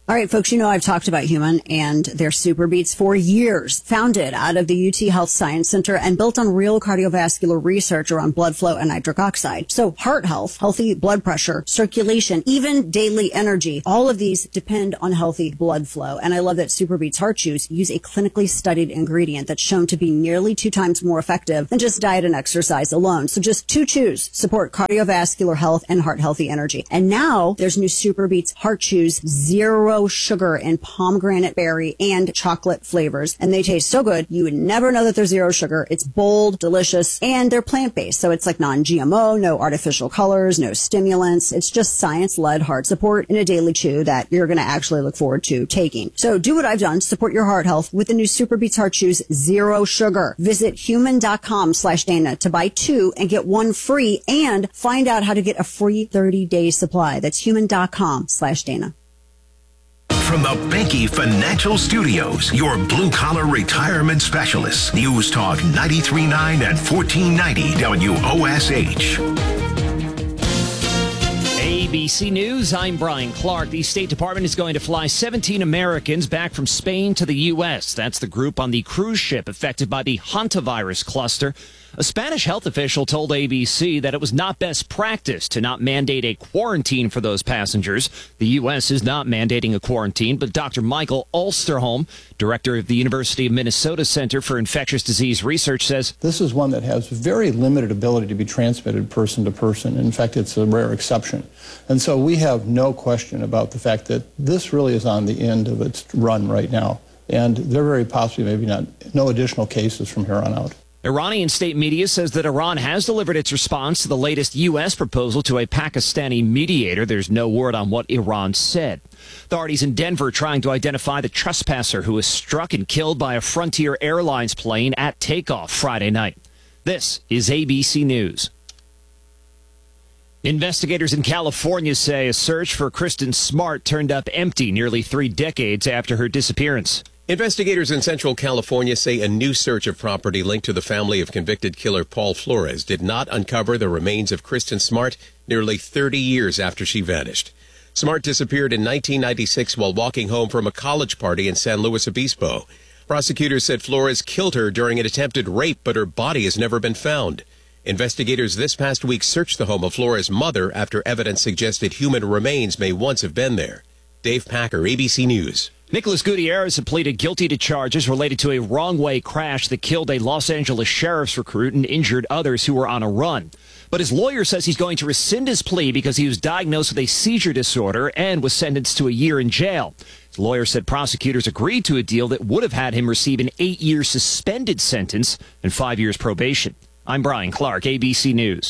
All right, folks, you know I've talked about Human and their Super Beats for years. Founded out of the UT Health Science Center and built on real cardiovascular research around blood flow and nitric oxide. So heart health, healthy blood pressure, circulation, even daily energy, all of these depend on healthy blood flow. And I love that Super Beats Heart Chews use a clinically studied ingredient that's shown to be nearly 2 times more effective than just diet and exercise alone. So just 2 chews support cardiovascular health and heart healthy energy. And now there's new Super Beats Heart Chews, zero sugar and pomegranate berry and chocolate flavors. And they taste so good, you would never know that they're zero sugar. It's bold, delicious, and they're plant-based. So it's like non-GMO, no artificial colors, no stimulants. It's just science-led heart support in a daily chew that you're going to actually look forward to taking. So do what I've done. Support your heart health with the new Super Beats Heart Chews, zero sugar. Visit human.com/Dana to buy 2 and get 1 free and find out how to get a free 30-day supply. That's human.com/Dana. From the Banky Financial Studios, your blue-collar retirement specialists. News Talk 93.9 and 1490 WOSH. ABC News, I'm Brian Clark. The State Department is going to fly 17 Americans back from Spain to the U.S. That's the group on the cruise ship affected by the hantavirus cluster. A Spanish health official told ABC that it was not best practice to not mandate a quarantine for those passengers. The U.S. is not mandating a quarantine, but Dr. Michael Ulsterholm, director of the University of Minnesota Center for Infectious Disease Research, says this is one that has very limited ability to be transmitted person to person. In fact, it's a rare exception. And so we have no question about the fact that this really is on the end of its run right now. And there very possibly maybe no additional cases from here on out. Iranian state media says that Iran has delivered its response to the latest U.S. proposal to a Pakistani mediator. There's no word on what Iran said. Authorities in Denver trying to identify the trespasser who was struck and killed by a Frontier Airlines plane at takeoff Friday night. This is ABC News. Investigators in California say a search for Kristen Smart turned up empty nearly 3 decades after her disappearance. Investigators in Central California say a new search of property linked to the family of convicted killer Paul Flores did not uncover the remains of Kristen Smart nearly 30 years after she vanished. Smart disappeared in 1996 while walking home from a college party in San Luis Obispo. Prosecutors said Flores killed her during an attempted rape, but her body has never been found. Investigators this past week searched the home of Flores' mother after evidence suggested human remains may once have been there. Dave Packer, ABC News. Nicholas Gutierrez had pleaded guilty to charges related to a wrong-way crash that killed a Los Angeles sheriff's recruit and injured others who were on a run. But his lawyer says he's going to rescind his plea because he was diagnosed with a seizure disorder and was sentenced to a year in jail. His lawyer said prosecutors agreed to a deal that would have had him receive an 8-year suspended sentence and 5 years probation. I'm Brian Clark, ABC News.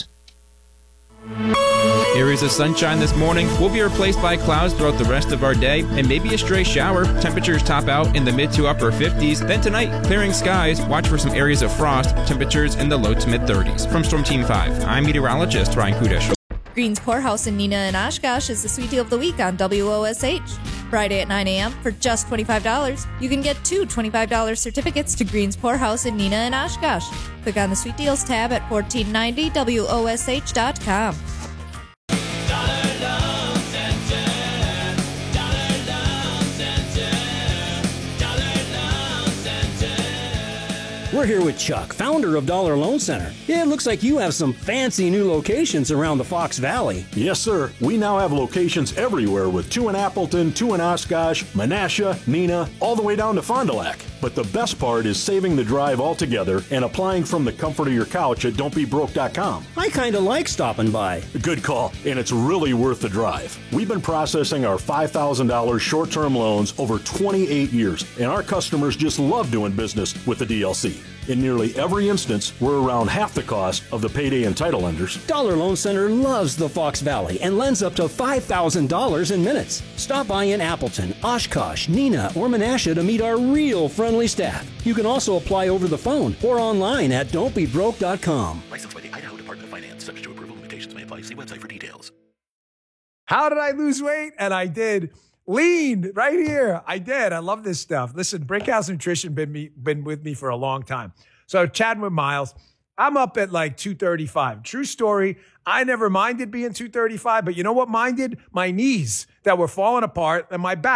Areas of sunshine this morning will be replaced by clouds throughout the rest of our day and maybe a stray shower. Temperatures top out in the mid to upper 50s. Then tonight, clearing skies. Watch for some areas of frost. Temperatures in the low to mid 30s. From Storm Team 5, I'm meteorologist Ryan Kudish. Green's Poorhouse in Neenah and Oshkosh is the sweet deal of the week on WOSH. Friday at 9 a.m. for just $25, you can get 2 $25 certificates to Green's Poorhouse in Neenah and Oshkosh. Click on the Sweet Deals tab at 1490WOSH.com. We're here with Chuck, founder of Dollar Loan Center. Yeah, it looks like you have some fancy new locations around the Fox Valley. Yes, sir. We now have locations everywhere with 2 in Appleton, 2 in Oshkosh, Menasha, Neenah, all the way down to Fond du Lac. But the best part is saving the drive altogether and applying from the comfort of your couch at don'tbebroke.com. I kind of like stopping by. Good call, and it's really worth the drive. We've been processing our $5,000 short-term loans over 28 years, and our customers just love doing business with the DLC. In nearly every instance, we're around half the cost of the payday and title lenders. Dollar Loan Center loves the Fox Valley and lends up to $5,000 in minutes. Stop by in Appleton, Oshkosh, Neenah, or Menasha to meet our real friendly staff. You can also apply over the phone or online at don'tbebroke.com. Licensed by the Idaho Department of Finance. Subject to approval, limitations may apply. See website for details. How did I lose weight? And I did. Lean right here. I did. I love this stuff. Listen, Brickhouse Nutrition been with me for a long time. So chatting with Miles, I'm up at like 235. True story. I never minded being 235, but you know what minded? My knees that were falling apart and my back.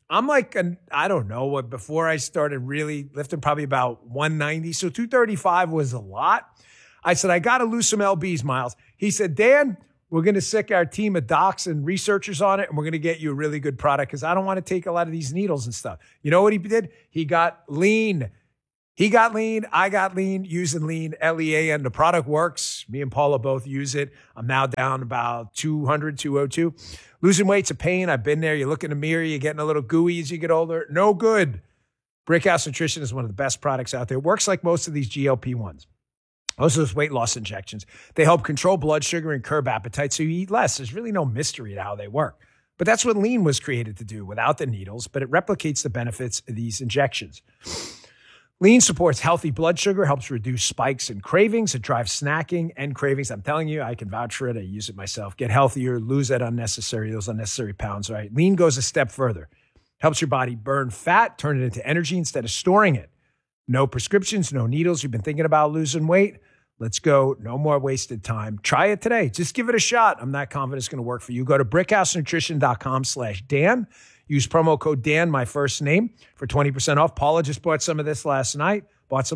I'm like, I don't know, before I started really lifting, probably about 190. So 235 was a lot. I said, I got to lose some lbs, Miles. He said, Dan, we're going to sick our team of docs and researchers on it, and we're going to get you a really good product because I don't want to take a lot of these needles and stuff. You know what he did? He got lean. I got lean, using lean, LEAN. The product works. Me and Paula both use it. I'm now down about 200, 202. Losing weight's a pain. I've been there. You look in the mirror, you're getting a little gooey as you get older. No good. Brickhouse Nutrition is one of the best products out there. It works like most of these GLP-1s. Most of those weight loss injections. They help control blood sugar and curb appetite so you eat less. There's really no mystery to how they work. But that's what lean was created to do without the needles, but it replicates the benefits of these injections. Lean supports healthy blood sugar, helps reduce spikes and cravings. It drives snacking and cravings. I'm telling you, I can vouch for it. I use it myself. Get healthier, lose those unnecessary pounds, right? Lean goes a step further. Helps your body burn fat, turn it into energy instead of storing it. No prescriptions, no needles. You've been thinking about losing weight? Let's go. No more wasted time. Try it today. Just give it a shot. I'm not confident it's going to work for you. Go to brickhousenutrition.com/Dan. Use promo code Dan, my first name, for 20% off. Paula just bought some of this last night.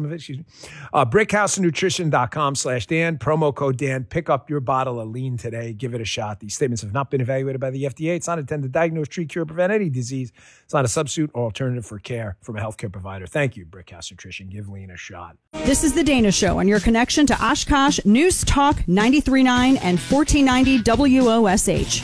Brickhousenutrition.com/Dan. Promo code Dan. Pick up your bottle of lean today. Give it a shot. These statements have not been evaluated by the FDA. It's not intended to diagnose, treat, cure, or prevent any disease. It's not a substitute or alternative for care from a healthcare provider. Thank you, Brickhouse Nutrition. Give lean a shot. This is The Dana Show on your connection to Oshkosh News Talk 93.9 and 1490 WOSH.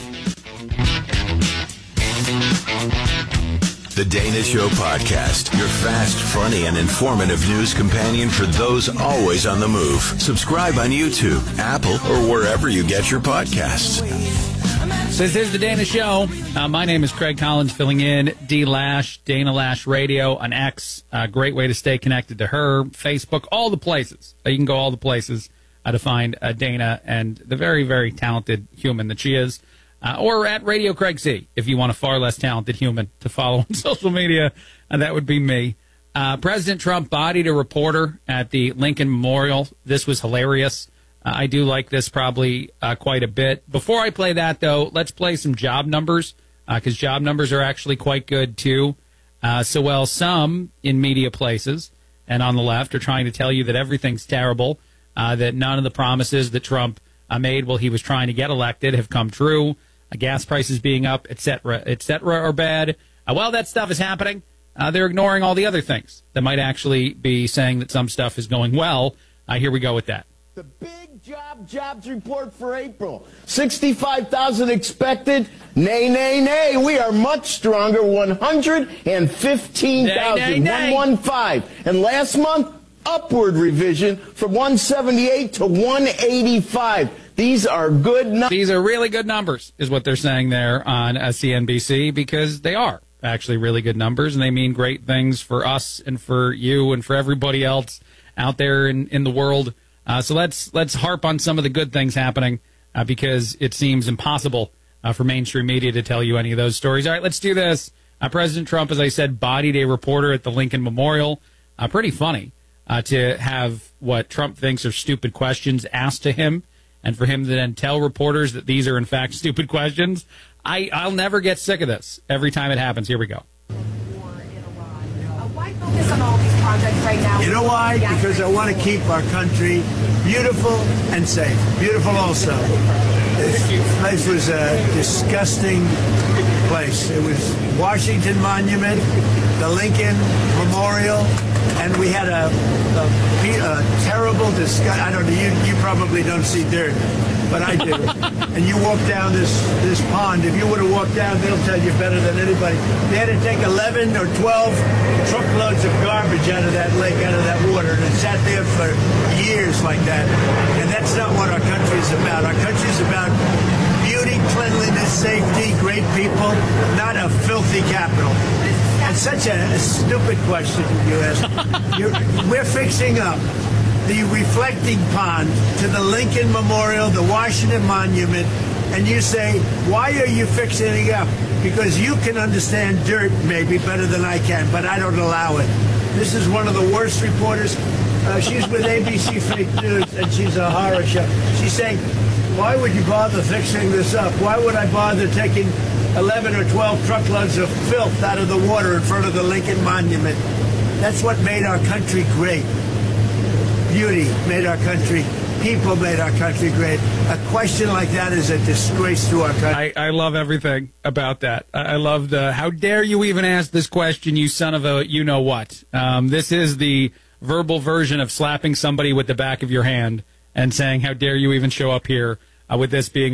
The Dana Show Podcast, your fast, funny, and informative news companion for those always on the move. Subscribe on YouTube, Apple, or wherever you get your podcasts. This is The Dana Show. My name is Craig Collins, filling in D-Lash, Dana Lash Radio on X. Great way to stay connected to her, Facebook, all the places. You can go all the places to find Dana and the very, very talented human that she is. Or at Radio Craig C, if you want a far less talented human to follow on social media, that would be me. President Trump bodied a reporter at the Lincoln Memorial. This was hilarious. I do like this probably quite a bit. Before I play that, though, let's play some job numbers, because job numbers are actually quite good, too. While some in media places and on the left are trying to tell you that everything's terrible, that none of the promises that Trump made while he was trying to get elected have come true, gas prices being up, et cetera, are bad. While that stuff is happening, they're ignoring all the other things that might actually be saying that some stuff is going well. Here we go with that. The big jobs report for April. 65,000 expected. Nay. We are much stronger. 115,000. 115. And last month, upward revision from 178 to 185. These are good numbers. These are really good numbers, is what they're saying there on CNBC, because they are actually really good numbers, and they mean great things for us and for you and for everybody else out there in the world. So let's harp on some of the good things happening, because it seems impossible for mainstream media to tell you any of those stories. All right, let's do this. President Trump, as I said, bodied a reporter at the Lincoln Memorial. Pretty funny to have what Trump thinks are stupid questions asked to him, and for him to then tell reporters that these are, in fact, stupid questions. I'll never get sick of this every time it happens. Here we go. Why focus on all these projects right now? You know why? Because I want to keep our country beautiful and safe. Beautiful also. This place was a disgusting place. It was Washington Monument, the Lincoln Memorial, and we had a terrible disgust. I don't know, you probably don't see dirt, but I do. And you walk down this pond. If you would have walked down, they'll tell you better than anybody. They had to take 11 or 12 truckloads of garbage out of that lake, out of that water, and it sat there for years like that. And that's not what our country is about. Our country is about beauty, cleanliness, safety, great people, not a filthy capital. And such a stupid question you asked. We're fixing up the reflecting pond to the Lincoln Memorial, the Washington Monument, and you say, why are you fixing it up? Because you can understand dirt maybe better than I can, but I don't allow it. This is one of the worst reporters. She's with ABC Fake News, and she's a horror show. She's saying, why would you bother fixing this up? Why would I bother taking 11 or 12 truckloads of filth out of the water in front of the Lincoln Monument. That's what made our country great. Beauty made our country. People made our country great. A question like that is a disgrace to our country. I love everything about that. I love the, how dare you even ask this question, you son of a you-know-what. This is the verbal version of slapping somebody with the back of your hand and saying, how dare you even show up here, with this being